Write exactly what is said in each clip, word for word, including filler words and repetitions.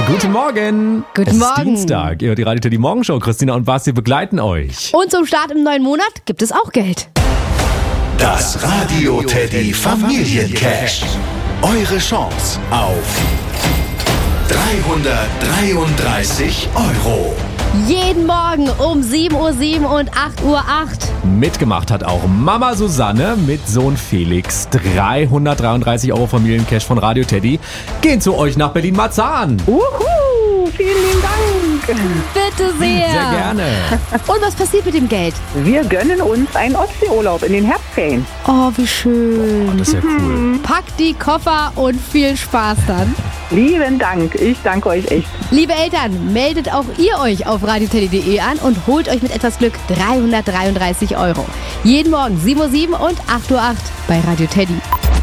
Guten Morgen. Guten es Morgen. ist Dienstag. Ihr hört die Radio Teddy Morgenshow. Christina und Basti begleiten euch. Und zum Start im neuen Monat gibt es auch Geld. Das Radio Teddy Familiencash. Eure Chance auf dreihundertdreiunddreißig Euro. Jeden Morgen um sieben Uhr sieben und acht Uhr acht. Mitgemacht hat auch Mama Susanne mit Sohn Felix. dreihundertdreiunddreißig Euro Familiencash von Radio Teddy gehen zu euch nach Berlin-Marzahn. Uhu, vielen lieben Dank. Bitte sehr. Sehr gerne. Und was passiert mit dem Geld? Wir gönnen uns einen Ostseeurlaub in den Herbstferien. Oh, wie schön. Das ist ja cool. Packt die Koffer und viel Spaß dann. Lieben Dank, ich danke euch echt. Liebe Eltern, meldet auch ihr euch auf radio teddy punkt de an und holt euch mit etwas Glück dreihundertdreiunddreißig Euro. Jeden Morgen sieben Uhr sieben und acht Uhr acht bei Radio Teddy.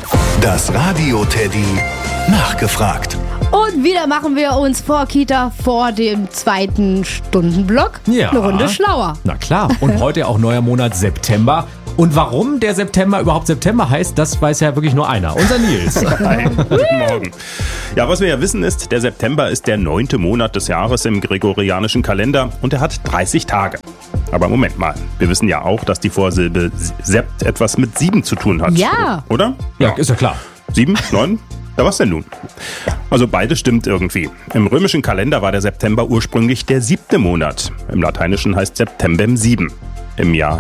Das Radio Teddy nachgefragt. Und wieder machen wir uns vor Kita vor dem zweiten Stundenblock Ja. eine Runde schlauer. Na klar. Und heute auch neuer Monat September. Und warum der September überhaupt September heißt, das weiß ja wirklich nur einer. Unser Nils. Hi, guten Morgen. Ja, was wir ja wissen ist, der September ist der neunte Monat des Jahres im gregorianischen Kalender und er hat dreißig Tage. Aber Moment mal, wir wissen ja auch, dass die Vorsilbe Sept etwas mit sieben zu tun hat. Ja. Oder? Ja, ist ja klar. Sieben? Neun? Ja, was denn nun? Also beides stimmt irgendwie. Im römischen Kalender war der September ursprünglich der siebte Monat. Im Lateinischen heißt Septembem sieben. Im Jahr,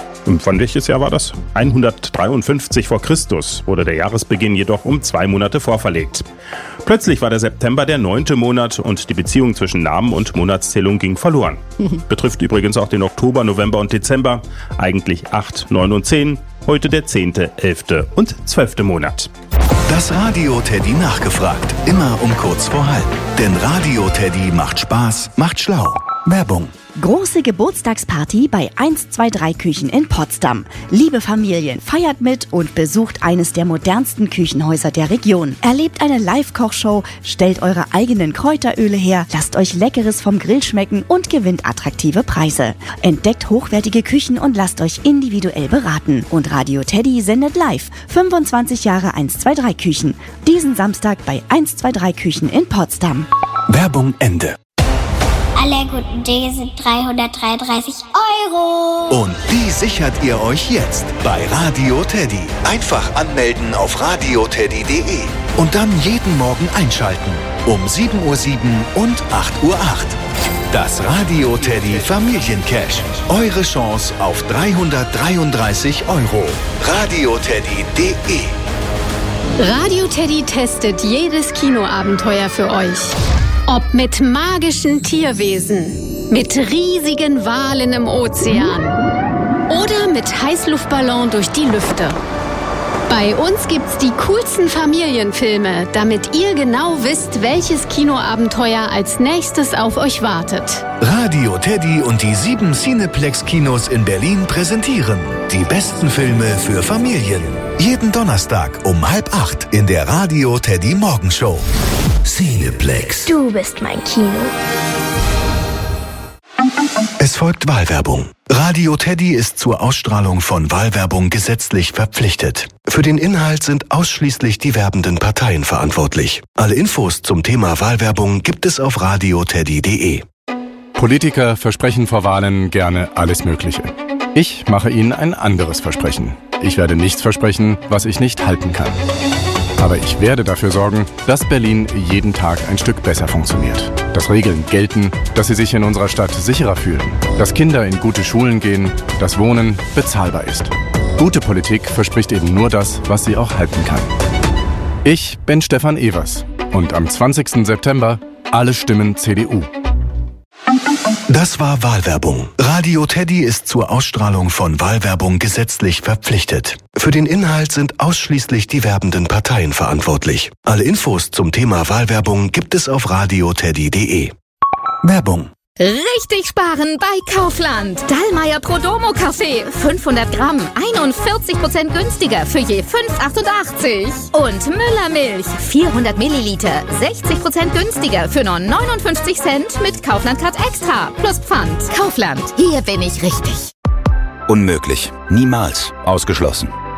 von welches Jahr war das? hundertdreiundfünfzig vor Christus wurde der Jahresbeginn jedoch um zwei Monate vorverlegt. Plötzlich war der September der neunte Monat und die Beziehung zwischen Namen und Monatszählung ging verloren. Betrifft übrigens auch den Oktober, November und Dezember. Eigentlich acht, neun und zehn. Heute der zehnte, elfte und zwölfte Monat. Das Radio Teddy nachgefragt. Immer um kurz vor halb. Denn Radio Teddy macht Spaß, macht schlau. Werbung. Große Geburtstagsparty bei eins zwei drei Küchen in Potsdam. Liebe Familien, feiert mit und besucht eines der modernsten Küchenhäuser der Region. Erlebt eine Live-Kochshow, stellt eure eigenen Kräuteröle her, lasst euch Leckeres vom Grill schmecken und gewinnt attraktive Preise. Entdeckt hochwertige Küchen und lasst euch individuell beraten. Und Radio Teddy sendet live fünfundzwanzig Jahre eins zwei drei Küchen. Diesen Samstag bei eins zwei drei Küchen in Potsdam. Werbung Ende. Alle guten Dinge sind dreihundertdreiunddreißig Euro. Und die sichert ihr euch jetzt bei Radio Teddy. Einfach anmelden auf radio teddy punkt de und dann jeden Morgen einschalten. Um sieben Uhr sieben und acht Uhr acht. Das Radio Teddy Familiencash. Eure Chance auf dreihundertdreiunddreißig Euro. radio teddy punkt de. Radio Teddy testet jedes Kinoabenteuer für euch. Ob mit magischen Tierwesen, mit riesigen Walen im Ozean oder mit Heißluftballon durch die Lüfte. Bei uns gibt's die coolsten Familienfilme, damit ihr genau wisst, welches Kinoabenteuer als nächstes auf euch wartet. Radio Teddy und die sieben Cineplex-Kinos in Berlin präsentieren die besten Filme für Familien. Jeden Donnerstag um halb acht in der Radio Teddy Morgenshow. Cineplex. Du bist mein Kino. Es folgt Wahlwerbung. Radio Teddy ist zur Ausstrahlung von Wahlwerbung gesetzlich verpflichtet. Für den Inhalt sind ausschließlich die werbenden Parteien verantwortlich. Alle Infos zum Thema Wahlwerbung gibt es auf radio teddy punkt de. Politiker versprechen vor Wahlen gerne alles Mögliche. Ich mache Ihnen ein anderes Versprechen. Ich werde nichts versprechen, was ich nicht halten kann. Aber ich werde dafür sorgen, dass Berlin jeden Tag ein Stück besser funktioniert. Dass Regeln gelten, dass Sie sich in unserer Stadt sicherer fühlen. Dass Kinder in gute Schulen gehen, dass Wohnen bezahlbar ist. Gute Politik verspricht eben nur das, was sie auch halten kann. Ich bin Stefan Evers und am zwanzigsten September alle Stimmen C D U. Das war Wahlwerbung. Radio Teddy ist zur Ausstrahlung von Wahlwerbung gesetzlich verpflichtet. Für den Inhalt sind ausschließlich die werbenden Parteien verantwortlich. Alle Infos zum Thema Wahlwerbung gibt es auf radio teddy punkt de. Werbung. Richtig sparen bei Kaufland. Dallmayr Prodomo Kaffee. fünfhundert Gramm. einundvierzig Prozent günstiger für je fünf Euro achtundachtzig. Und Müller Milch. vierhundert Milliliter. sechzig Prozent günstiger für nur neunundfünfzig Cent mit Kaufland Card Extra. Plus Pfand. Kaufland. Hier bin ich richtig. Unmöglich. Niemals. Ausgeschlossen.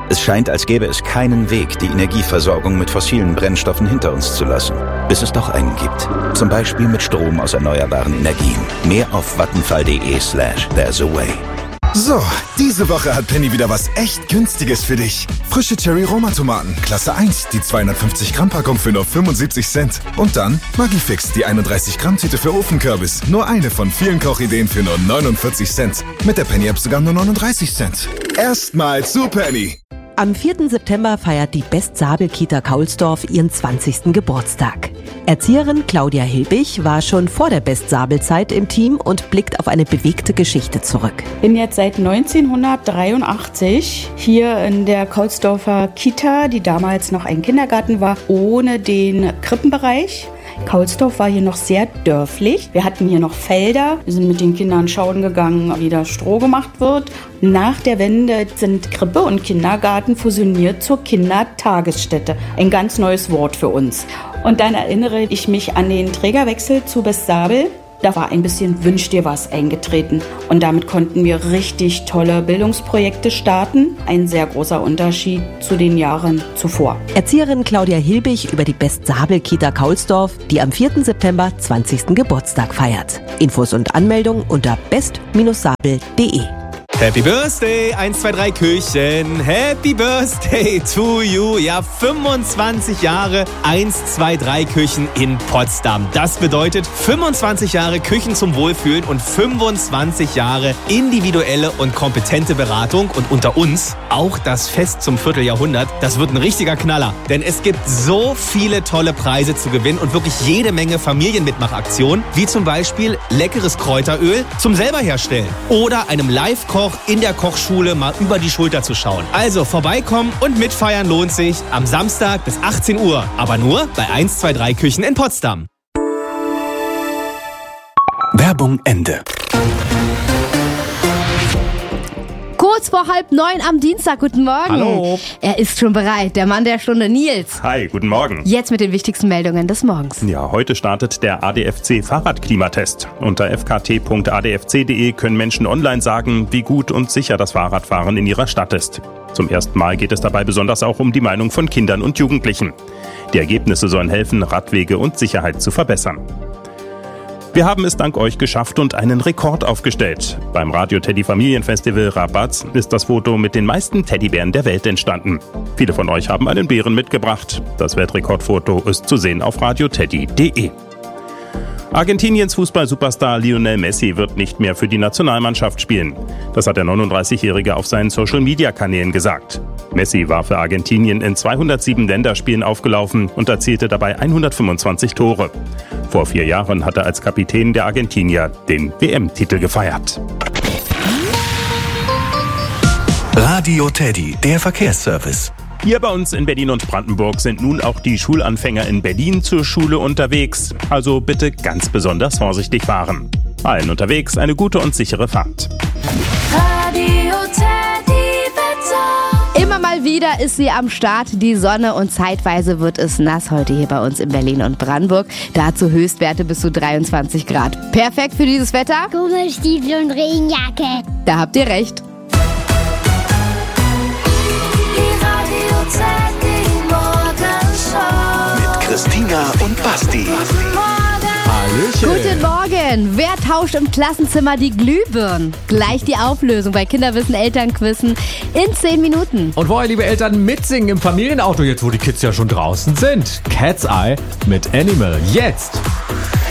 Es scheint, als gäbe es keinen Weg, die Energieversorgung mit fossilen Brennstoffen hinter uns zu lassen. Bis es doch einen gibt. Zum Beispiel mit Strom aus erneuerbaren Energien. Mehr auf vattenfall.de slash there's a way. So, diese Woche hat Penny wieder was echt Günstiges für dich. Frische Cherry-Roma-Tomaten, Klasse eins, die zweihundertfünfzig Gramm Packung für nur fünfundsiebzig Cent. Und dann Maggi-Fix, die einunddreißig Gramm Tüte für Ofenkürbis. Nur eine von vielen Kochideen für nur neunundvierzig Cent. Mit der Penny-App sogar nur neununddreißig Cent. Erstmal zu Penny. Am vierten September feiert die Best-Sabel-Kita Kaulsdorf ihren zwanzigsten Geburtstag. Erzieherin Claudia Hilbig war schon vor der Best-Sabel-Zeit im Team und blickt auf eine bewegte Geschichte zurück. Ich bin jetzt seit neunzehnhundertdreiundachtzig hier in der Kaulsdorfer Kita, die damals noch ein Kindergarten war, ohne den Krippenbereich. Kaulsdorf war hier noch sehr dörflich. Wir hatten hier noch Felder. Wir sind mit den Kindern schauen gegangen, wie da Stroh gemacht wird. Nach der Wende sind Krippe und Kindergarten fusioniert zur Kindertagesstätte. Ein ganz neues Wort für uns. Und dann erinnere ich mich an den Trägerwechsel zu Best Sabel. Da war ein bisschen Wünsch dir was eingetreten. Und damit konnten wir richtig tolle Bildungsprojekte starten. Ein sehr großer Unterschied zu den Jahren zuvor. Erzieherin Claudia Hilbig über die Best-Sabel-Kita Kaulsdorf, die am vierten September zwanzigsten Geburtstag feiert. Infos und Anmeldung unter best Bindestrich sabel punkt de. Happy Birthday, eins, zwei, drei Küchen. Happy Birthday to you. Ja, fünfundzwanzig Jahre eins, zwei, drei Küchen in Potsdam. Das bedeutet fünfundzwanzig Jahre Küchen zum Wohlfühlen und fünfundzwanzig Jahre individuelle und kompetente Beratung. Und unter uns auch das Fest zum Vierteljahrhundert. Das wird ein richtiger Knaller. Denn es gibt so viele tolle Preise zu gewinnen und wirklich jede Menge Familienmitmachaktionen. Wie zum Beispiel leckeres Kräuteröl zum selber herstellen. Oder einem Live-Koch in der Kochschule mal über die Schulter zu schauen. Also vorbeikommen und mitfeiern lohnt sich am Samstag bis achtzehn Uhr. Aber nur bei eins, zwei, drei Küchen in Potsdam. Werbung Ende. Kurz vor halb neun am Dienstag. Guten Morgen. Hallo. Er ist schon bereit, der Mann der Stunde, Nils. Hi, guten Morgen. Jetzt mit den wichtigsten Meldungen des Morgens. Ja, heute startet der A D F C Fahrradklimatest. Unter f k t punkt a d f c punkt d e können Menschen online sagen, wie gut und sicher das Fahrradfahren in ihrer Stadt ist. Zum ersten Mal geht es dabei besonders auch um die Meinung von Kindern und Jugendlichen. Die Ergebnisse sollen helfen, Radwege und Sicherheit zu verbessern. Wir haben es dank euch geschafft und einen Rekord aufgestellt. Beim Radio Teddy Familienfestival Rabatz ist das Foto mit den meisten Teddybären der Welt entstanden. Viele von euch haben einen Bären mitgebracht. Das Weltrekordfoto ist zu sehen auf radio teddy punkt de. Argentiniens Fußball-Superstar Lionel Messi wird nicht mehr für die Nationalmannschaft spielen. Das hat der neununddreißigjährige auf seinen Social-Media-Kanälen gesagt. Messi war für Argentinien in zweihundertsieben Länderspielen aufgelaufen und erzielte dabei hundertfünfundzwanzig Tore. Vor vier Jahren hat er als Kapitän der Argentinier den W M-Titel gefeiert. Radio Teddy, der Verkehrsservice. Hier bei uns in Berlin und Brandenburg sind nun auch die Schulanfänger in Berlin zur Schule unterwegs. Also bitte ganz besonders vorsichtig fahren. Allen unterwegs eine gute und sichere Fahrt. Radio Teddy Wetter. Immer mal wieder ist sie am Start, die Sonne, und zeitweise wird es nass heute hier bei uns in Berlin und Brandenburg. Dazu Höchstwerte bis zu dreiundzwanzig Grad. Perfekt für dieses Wetter? Gummistiefel und Regenjacke. Da habt ihr recht. Mit Christina und Basti. Hallöchen. Guten Morgen. Wer tauscht im Klassenzimmer die Glühbirnen? Gleich die Auflösung bei Kinderwissen Elternquissen in zehn Minuten. Und wollt ihr, liebe Eltern, mitsingen im Familienauto, jetzt wo die Kids ja schon draußen sind? Cat's Eye mit Animal. Jetzt.